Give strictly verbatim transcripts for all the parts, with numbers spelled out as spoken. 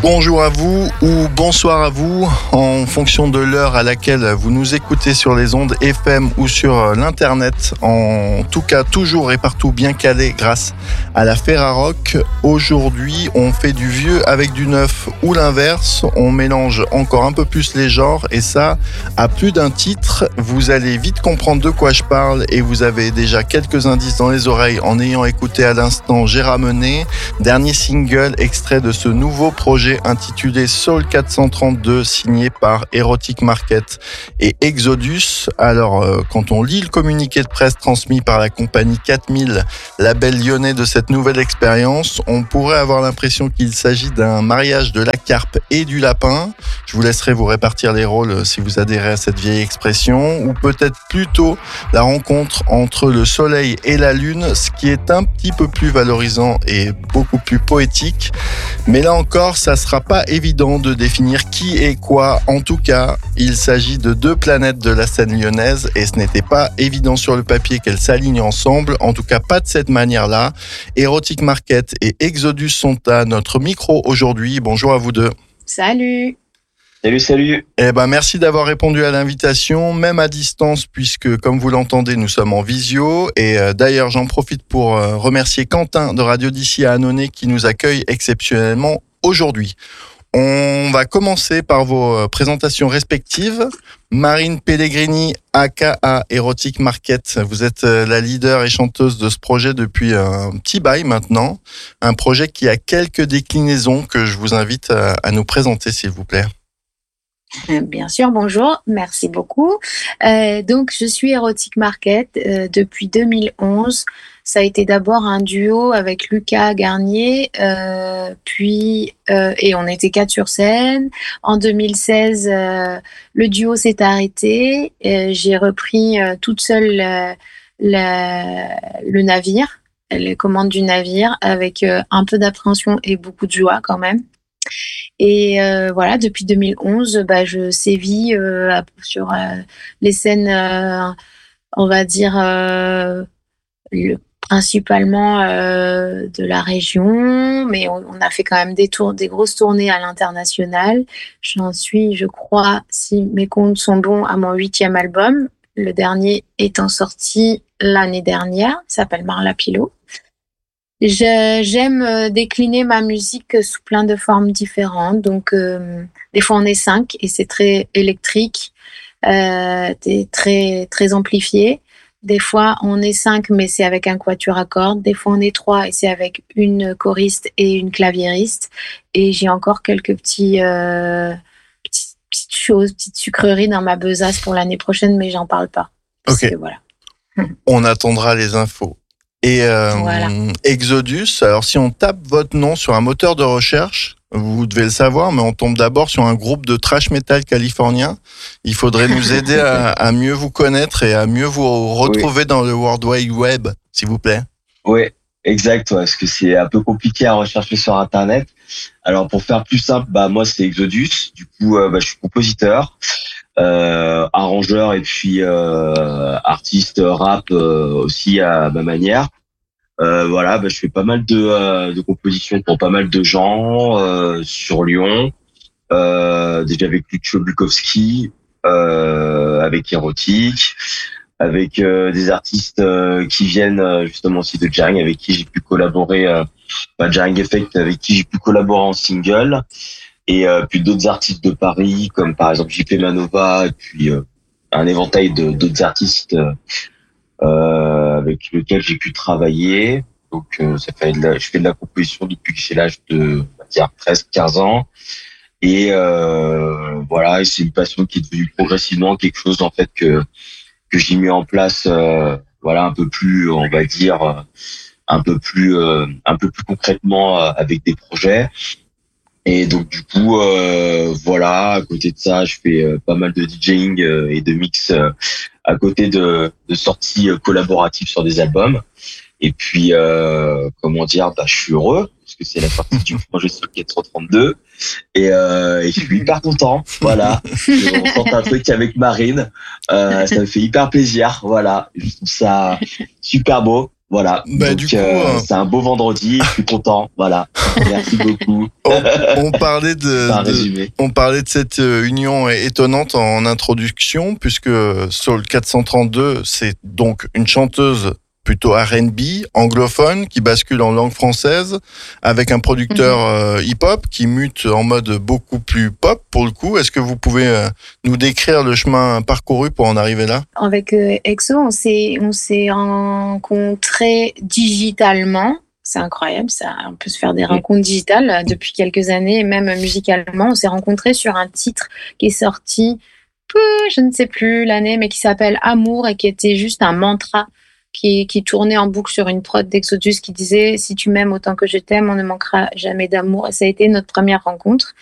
Bonjour à vous ou bonsoir à vous, en fonction de l'heure à laquelle vous nous écoutez sur les ondes F M ou sur l'internet. En tout cas, toujours et partout bien calé grâce à la Ferrarock. Aujourd'hui, on fait du vieux avec du neuf ou l'inverse. On mélange encore un peu plus les genres et ça, à plus d'un titre. Vous allez vite comprendre de quoi je parle et vous avez déjà quelques indices dans les oreilles en ayant écouté à l'instant J'ai ramené, dernier single extrait de ce nouveau projet intitulé Soul quatre cent trente-deux, signé par Erotic Market et Exodus. Alors, euh, quand on lit le communiqué de presse transmis par la compagnie quatre mille, label lyonnais de cette nouvelle expérience, on pourrait avoir l'impression qu'il s'agit d'un mariage de la carpe et du lapin. Je vous laisserai vous répartir les rôles si vous adhérez à cette vieille expression, ou peut-être plutôt la rencontre entre le soleil et la lune, ce qui est un petit peu plus valorisant et beaucoup plus poétique. Mais là encore, ça sera pas évident de définir qui est quoi. En tout cas, il s'agit de deux planètes de la scène lyonnaise et ce n'était pas évident sur le papier qu'elles s'alignent ensemble. En tout cas, pas de cette manière-là. Erotic Market et Exodus sont à notre micro aujourd'hui. Bonjour à vous deux. Salut. Salut, salut. Eh ben, merci d'avoir répondu à l'invitation, même à distance, puisque, comme vous l'entendez, nous sommes en visio. Et euh, d'ailleurs, j'en profite pour euh, remercier Quentin de Radio d'ici à Annonay qui nous accueille exceptionnellement aujourd'hui. On va commencer par vos euh, présentations respectives. Marine Pellegrini, aka Erotic Market. Vous êtes euh, la leader et chanteuse de ce projet depuis un petit bail maintenant. Un projet qui a quelques déclinaisons que je vous invite à, à nous présenter, s'il vous plaît. Bien sûr, bonjour, merci beaucoup. Euh, donc, je suis Erotic Market euh, depuis deux mille onze. Ça a été d'abord un duo avec Lucas Garnier, euh, puis euh, et on était quatre sur scène. En deux mille seize, euh, le duo s'est arrêté. Euh, j'ai repris euh, toute seule euh, la, le navire, les commandes du navire, avec euh, un peu d'appréhension et beaucoup de joie quand même. Et euh, voilà, depuis deux mille onze, bah, je sévis euh, sur euh, les scènes, euh, on va dire, euh, le, principalement euh, de la région, mais on, on a fait quand même des, tours, des grosses tournées à l'international. J'en suis, je crois, si mes comptes sont bons, à mon huitième album, le dernier étant sorti l'année dernière, il s'appelle Marla Pilot. Je, j'aime décliner ma musique sous plein de formes différentes. Donc, euh, des fois, on est cinq et c'est très électrique, euh, très, très amplifié. Des fois, on est cinq, mais c'est avec un quatuor à cordes. Des fois, on est trois et c'est avec une choriste et une claviériste. Et j'ai encore quelques petits, euh, petites, petites choses, petites sucreries dans ma besace pour l'année prochaine, mais j'en parle pas. Ok. Que, voilà. On attendra les infos. Et euh, voilà. Exodus, alors si on tape votre nom sur un moteur de recherche, vous devez le savoir, mais on tombe d'abord sur un groupe de thrash metal californien. Il faudrait nous aider à, à mieux vous connaître et à mieux vous retrouver oui. dans le World Wide Web, s'il vous plaît. Oui, exact, ouais, parce que c'est un peu compliqué à rechercher sur Internet. Alors pour faire plus simple, bah moi c'est Exodus. Du coup, euh, bah, je suis compositeur, euh, arrangeur et puis euh, artiste rap euh, aussi à ma manière. Euh, voilà, bah, je fais pas mal de, euh, de compositions pour pas mal de gens euh, sur Lyon. Euh, déjà avec Lucio Bukowski, euh, avec Erotic, avec euh, des artistes euh, qui viennent euh, justement aussi de Jarring, avec qui j'ai pu collaborer, euh, bah, Jarring Effect, avec qui j'ai pu collaborer en single, et euh, puis d'autres artistes de Paris, comme par exemple J P Manova, et puis euh, un éventail de d'autres artistes euh, Euh, avec lequel j'ai pu travailler. Donc, euh, ça fait de la, je fais de la composition depuis que j'ai l'âge de, on va dire, treize quinze ans. Et euh, voilà, et c'est une passion qui est devenue progressivement quelque chose en fait que que j'ai mis en place, euh, voilà, un peu plus, on va dire, un peu plus, euh, un peu plus concrètement euh, avec des projets. Et donc du coup, euh, voilà, à côté de ça, je fais euh, pas mal de DJing euh, et de mix euh, à côté de, de sorties euh, collaboratives sur des albums. Et puis, euh, comment dire, bah, je suis heureux parce que c'est la sortie du projet Soul quatre cent trente-deux et, euh, et je suis hyper content. Voilà, on sort un truc avec Marine, euh, ça me fait hyper plaisir. Voilà, je trouve ça super beau. Voilà. Bah, Donc du coup, euh, euh, c'est un beau vendredi. Je suis content. Voilà. Merci beaucoup. on, on parlait C'est un de, de- résumé. on parlait de cette euh, union étonnante en introduction, puisque Soul quatre cent trente-deux, c'est donc une chanteuse plutôt R and B, anglophone, qui bascule en langue française, avec un producteur euh, hip-hop qui mute en mode beaucoup plus pop pour le coup. Est-ce que vous pouvez euh, nous décrire le chemin parcouru pour en arriver là? Avec euh, Exo, on s'est on s'est rencontrés digitalement. C'est incroyable, ça. On peut se faire des rencontres digitales euh, depuis quelques années, et même musicalement. On s'est rencontrés sur un titre qui est sorti, peu, je ne sais plus l'année, mais qui s'appelle Amour et qui était juste un mantra qui, qui tournait en boucle sur une prod d'Exodus qui disait si tu m'aimes autant que je t'aime, on ne manquera jamais d'amour. Et ça a été notre première rencontre.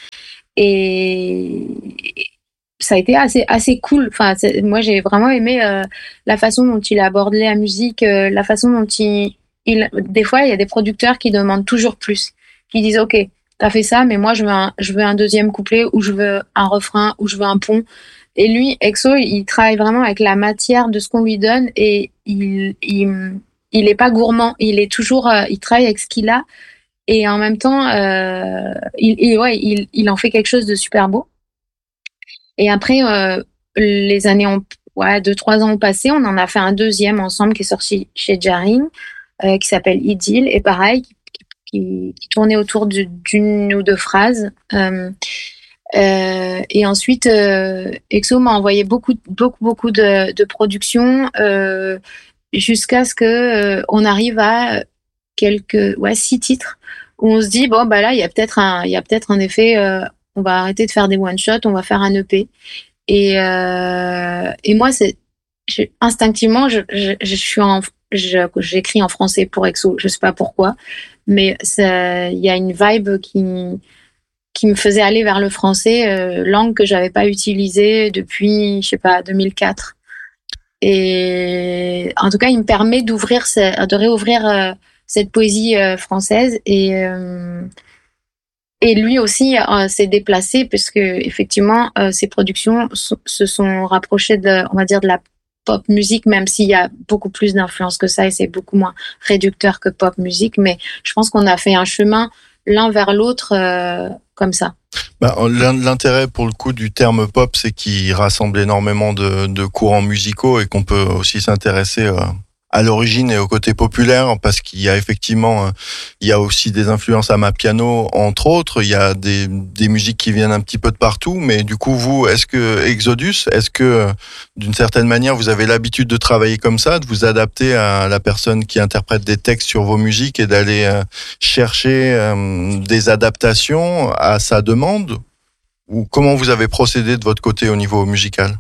Et ça a été assez, assez cool. Enfin, c'est- moi, j'ai vraiment aimé euh, la façon dont il aborde la musique, euh, la façon dont il, il. Des fois, il y a des producteurs qui demandent toujours plus, qui disent OK, t'as fait ça, mais moi, je veux un, je veux un deuxième couplet, ou je veux un refrain, ou je veux un pont. Et lui, Exo, il travaille vraiment avec la matière de ce qu'on lui donne, et il, il, il est pas gourmand. Il est toujours, euh, il travaille avec ce qu'il a, et en même temps, euh, il, et ouais, il, il en fait quelque chose de super beau. Et après, euh, les années ont, ouais, deux, trois ans ont passé. On en a fait un deuxième ensemble qui est sorti chez Jaring, euh, qui s'appelle Idylle. Et pareil, qui, qui, qui tournait autour du- d'une ou deux phrases. Euh, euh, et ensuite, euh, Exo m'a envoyé beaucoup, beaucoup, beaucoup de, de productions, euh, jusqu'à ce que euh, on arrive à quelques, ouais, six titres où on se dit bon bah là, il y a peut-être un, il y a peut-être un effet. Euh, on va arrêter de faire des one shot, on va faire un E P. Et, euh, et moi, c'est je, instinctivement, je, je, je suis en, je, j'écris en français pour Exo. Je sais pas pourquoi, mais il y a une vibe qui qui me faisait aller vers le français, euh, langue que j'avais pas utilisée depuis, je sais pas, deux mille quatre. Et en tout cas, il me permet d'ouvrir, ce- de réouvrir euh, cette poésie euh, française. Et euh, et lui aussi euh, s'est déplacé puisque effectivement euh, ses productions so- se sont rapprochées de, on va dire, de la pop musique, même s'il y a beaucoup plus d'influence que ça et c'est beaucoup moins réducteur que pop musique. Mais je pense qu'on a fait un chemin l'un vers l'autre euh, comme ça. Bah, l'in- l'intérêt pour le coup du terme pop, c'est qu'il rassemble énormément de, de courants musicaux et qu'on peut aussi s'intéresser euh, à l'origine et au côté populaire, parce qu'il y a effectivement, euh, il y a aussi des influences Amapiano, entre autres. Il y a des, des musiques qui viennent un petit peu de partout. Mais du coup, vous, est-ce que Exodus, est-ce que euh, d'une certaine manière, vous avez l'habitude de travailler comme ça, de vous adapter à la personne qui interprète des textes sur vos musiques et d'aller euh, chercher euh, des adaptations à sa demande? Ou comment vous avez procédé de votre côté au niveau musical?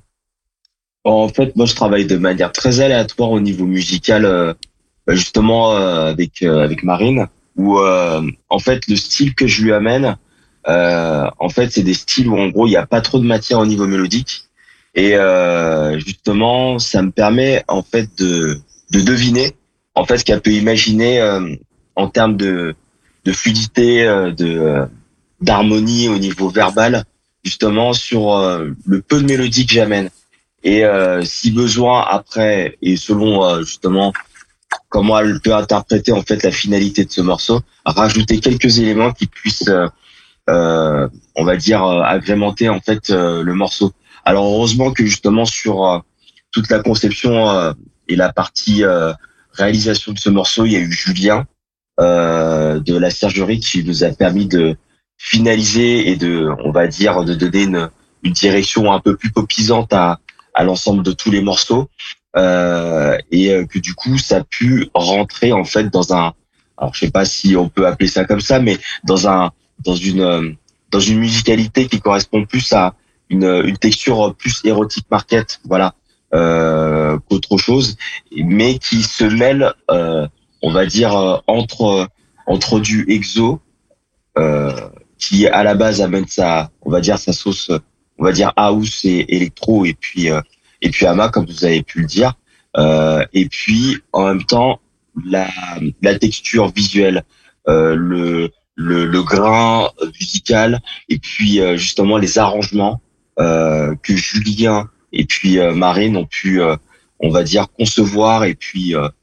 En fait, moi, je travaille de manière très aléatoire au niveau musical, euh, justement euh, avec euh, avec Marine, où euh, en fait le style que je lui amène, euh, en fait, c'est des styles où en gros il n'y a pas trop de matière au niveau mélodique, et euh, justement, ça me permet en fait de de deviner en fait ce qu'elle peut imaginer euh, en termes de de fluidité, euh, de euh, d'harmonie au niveau verbal, justement sur euh, le peu de mélodie que j'amène. Et euh, si besoin après, et selon euh, justement comment elle peut interpréter en fait la finalité de ce morceau, rajouter quelques éléments qui puissent, euh, euh, on va dire, euh, agrémenter en fait euh, le morceau. Alors heureusement que justement sur euh, toute la conception euh, et la partie euh, réalisation de ce morceau, il y a eu Julien euh, de la Sergerie qui nous a permis de finaliser et de, on va dire, de donner une, une direction un peu plus popisante à, à l'ensemble de tous les morceaux, euh, et que du coup ça a pu rentrer en fait dans un, alors je sais pas si on peut appeler ça comme ça, mais dans un, dans une, dans une musicalité qui correspond plus à une, une texture plus érotique market, voilà, euh, qu'autre chose, mais qui se mêle, euh, on va dire, euh, entre entre du exo, euh, qui à la base amène sa, on va dire, sa sauce, on va dire house et électro, et puis euh, et puis ama, comme vous avez pu le dire, euh, et puis en même temps la la texture visuelle, euh, le le le grain musical, et puis euh, justement les arrangements euh, que Julien et puis euh, Marine ont pu, euh, on va dire, concevoir, et puis euh,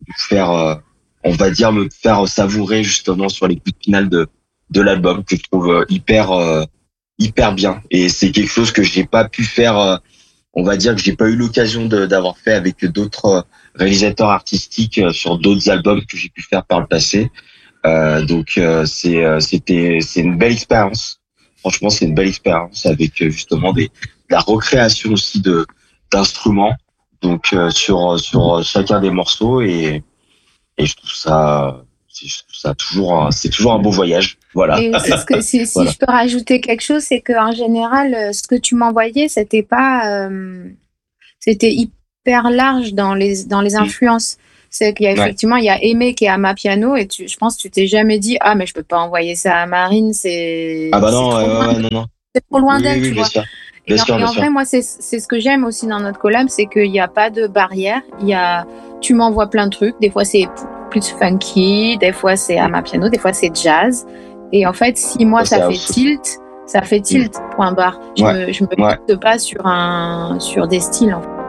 faire, euh, on va dire, me faire savourer justement sur les coups de finale de de l'album que je trouve hyper euh, hyper bien. Et c'est quelque chose que j'ai pas pu faire. Euh, on va dire que j'ai pas eu l'occasion de, d'avoir fait avec d'autres réalisateurs artistiques sur d'autres albums que j'ai pu faire par le passé. Euh, donc euh, c'est c'était c'est une belle expérience. Franchement, c'est une belle expérience avec justement des de la recréation aussi de d'instruments. Donc euh, sur sur chacun des morceaux et et je trouve ça je trouve ça toujours un, c'est toujours un beau voyage. Voilà. Et c'est ce que, si, si Voilà. je peux rajouter quelque chose, c'est qu'en général, ce que tu m'envoyais, c'était pas, euh, c'était hyper large dans les dans les influences. C'est qu'il y a effectivement, ouais. il y a Aimé qui est à ma piano et tu, je pense que tu t'es jamais dit ah mais je peux pas envoyer ça à Marine, c'est ah bah non, c'est trop, euh, loin, ouais, non, non. C'est trop loin oui, d'elle, oui, tu bien vois. Sûr. Et, bien en, sûr, et bien en sûr. vrai, moi, c'est c'est ce que j'aime aussi dans notre collab, c'est qu'il n'y a pas de barrière. Il y a, tu m'envoies plein de trucs. Des fois, c'est plus funky, des fois, c'est à ma piano, des fois, c'est jazz. Et en fait, si moi, ça, ça fait tilt, ça fait tilt, point barre. Je ouais. me, je me ouais. fixe pas sur un, sur des styles, en fait.